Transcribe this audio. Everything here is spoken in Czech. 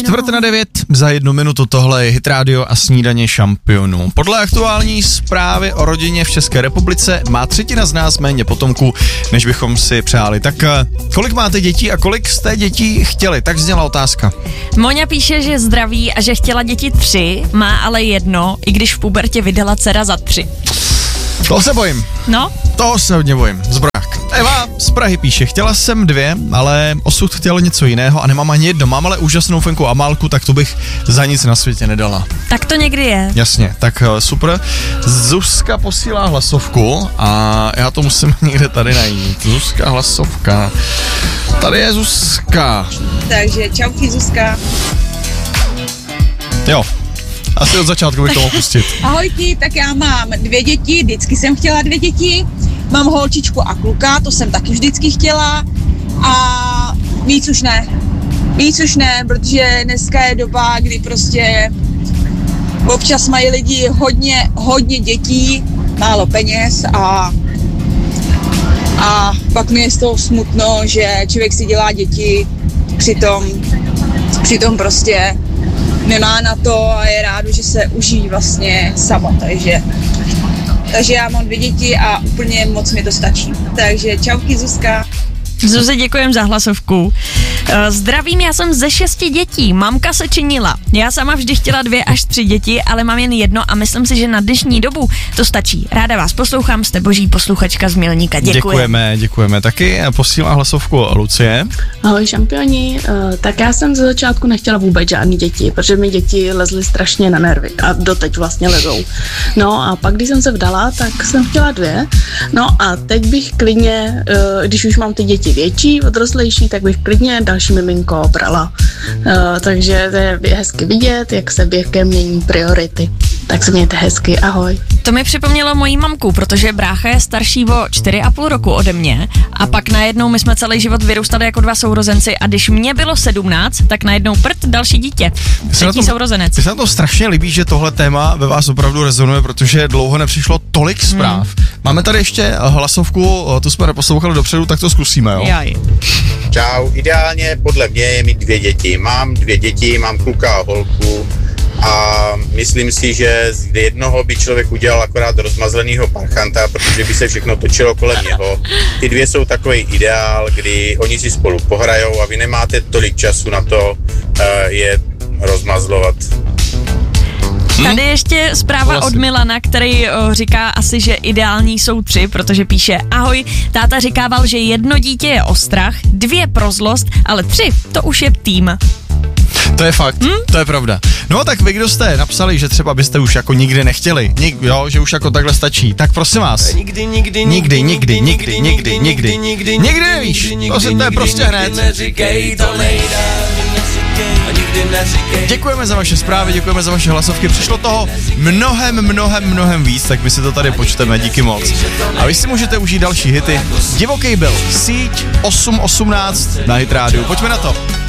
8:45 za 1 minutu, tohle je Hit Radio a snídaně šampionů. Podle aktuální zprávy o rodině v České republice má 1/3 z nás méně potomků, než bychom si přáli. Tak kolik máte dětí a kolik jste dětí chtěli? Tak zněla otázka. Moňa píše, že zdraví a že chtěla děti 3, má ale 1, i když v pubertě vydala dcera za 3. To se bojím. No? To se hodně bojím. Zbrák. Eva z Prahy píše, chtěla jsem 2, ale osud chtěl něco jiného a nemám ani jedno. Mám ale úžasnou Fenku Amálku, tak to bych za nic na světě nedala. Tak to někdy je. Jasně, tak super. Zuzka posílá hlasovku a já to musím někde tady najít. Zuzka hlasovka. Tady je Zuzka. Takže čauky Zuzka. Jo. Asi od začátku bych to mohl pustit. Ahojky, tak já mám 2 děti, vždycky jsem chtěla 2 děti. Mám holčičku a kluka, to jsem taky vždycky chtěla. A víc už ne, protože dneska je doba, kdy prostě občas mají lidi hodně dětí, málo peněz a pak mi je z toho smutno, že člověk si dělá děti, přitom prostě nemá na to a je rád, že se užijí vlastně sama, takže já mám 2 děti a úplně moc mi to stačí. Takže čauky Zuzka. Zuzi, děkujem za hlasovku. Zdravím, já jsem ze 6 dětí. Mamka se činila. Já sama vždy chtěla 2 až 3 děti, ale mám jen 1 a myslím si, že na dnešní dobu to stačí. Ráda vás poslouchám, jste boží posluchačka z Mělníka. Děkujeme. Taky posílá hlasovku Lucie. Ahoj šampioni, tak já jsem ze začátku nechtěla vůbec žádný děti, protože mi děti lezly strašně na nervy a doteď vlastně lezou. No a pak, když jsem se vdala, tak jsem chtěla 2. No a teď bych klidně, když už mám ty děti větší, odrostlejší, tak bych klidně další miminko brala. Takže to je hezky vidět, jak se věkem mění priority. Tak se mějte hezky, ahoj. To mi připomnělo mojí mamku, protože brácha je starší o 4,5 roku ode mě a pak najednou my jsme celý život vyrůstali jako 2 sourozenci a když mě bylo 17, tak najednou další dítě. Třetí sourozenec. Mně se na to strašně líbí, že tohle téma ve vás opravdu rezonuje, protože dlouho nepřišlo tolik zpráv. Máme tady ještě hlasovku, tu jsme neposlouchali dopředu, tak to zkusíme, jo? Jaj. Čau, ideálně podle mě je mít 2 děti. Mám 2 děti, mám kluka a holku a myslím si, že z jednoho by člověk udělal akorát rozmazlenýho parchanta, protože by se všechno točilo kolem něho. Ty 2 jsou takový ideál, kdy oni si spolu pohrajou a vy nemáte tolik času na to je rozmazlovat. Tady ještě zpráva od Milana, který říká asi, že ideální jsou 3, protože píše: ahoj, táta říkával, že 1 dítě je ostrach, 2 pro zlost, ale 3, to už je tým. To je fakt, to je pravda. No tak vy, kdo jste napsali, že třeba byste už jako nikdy nechtěli, jo, že už jako takhle stačí, tak prosím vás. Nikdy nevíš, to je prostě hned. Děkujeme za vaše zprávy, děkujeme za vaše hlasovky, přišlo toho mnohem víc, tak my si to tady počteme, díky moc. A vy si můžete užít další hity. Divoký byl, síť 8.18 na Hit Radio, pojďme na to.